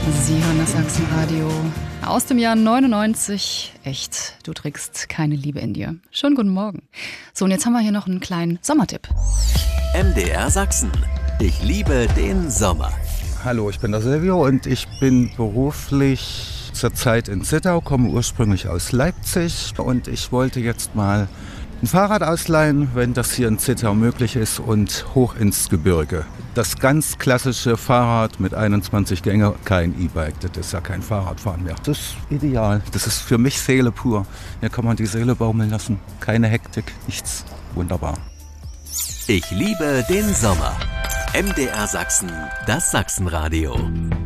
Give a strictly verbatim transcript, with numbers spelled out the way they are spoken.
Sie hören das Sachsenradio aus dem Jahr neunundneunzig. Echt, du trägst keine Liebe in dir. Schönen guten Morgen. So, und jetzt haben wir hier noch einen kleinen Sommertipp. M D R Sachsen. Ich liebe den Sommer. Hallo, ich bin der Silvio und ich bin beruflich zurzeit in Zittau, komme ursprünglich aus Leipzig und ich wollte jetzt mal ein Fahrrad ausleihen, wenn das hier in Zittau möglich ist, und hoch ins Gebirge. Das ganz klassische Fahrrad mit einundzwanzig Gänge, kein E-Bike, das ist ja kein Fahrradfahren mehr. Das ist ideal, das ist für mich Seele pur. Hier kann man die Seele baumeln lassen, keine Hektik, nichts, wunderbar. Ich liebe den Sommer. M D R Sachsen, das Sachsenradio.